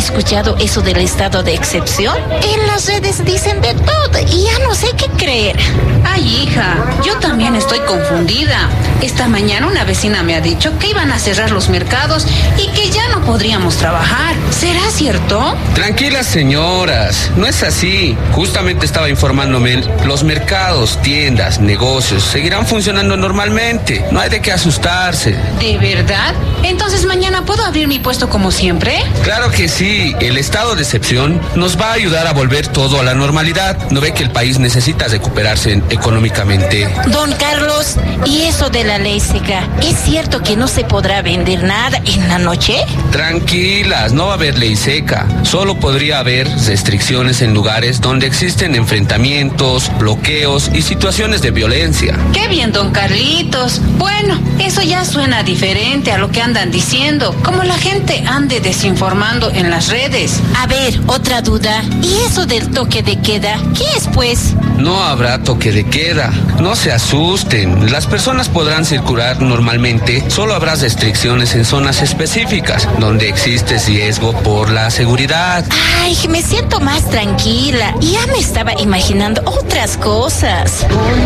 escuchado eso del estado de excepción? En las redes dicen de todo y ya no sé qué creer. Ay, hija, yo también estoy confundida. Esta mañana una vecina me ha dicho que iban a cerrar los mercados y que ya no podríamos trabajar. ¿Será cierto? Tranquilas, señoras, no es así. Justamente estaba informándome, los mercados, tiendas, negocios seguirán funcionando normalmente. No hay de qué asustarse. ¿De verdad? Entonces mañana ¿puedo abrir mi puesto como siempre? Claro que sí, el estado de excepción nos va a ayudar a volver todo a la normalidad. ¿No ve que el país necesita recuperarse económicamente? Don Carlos, ¿y eso de la ley seca? ¿Es cierto que no se podrá vender nada en la noche? Tranquilas, no va a haber ley seca. Solo podría haber restricciones en lugares donde existen enfrentamientos, bloqueos y situaciones de violencia. ¡Qué bien, don Carlitos! Bueno, eso ya suena diferente a lo que andan diciendo, como la gente ande desinformando en las redes. A ver, otra duda. ¿Y eso del toque de queda? ¿Qué es, pues? No habrá toque de queda. No se asusten. Las personas podrán circular normalmente. Solo habrá restricciones en zonas específicas donde existe riesgo por la seguridad. Ay, me siento más tranquila. Ya me estaba imaginando otras cosas.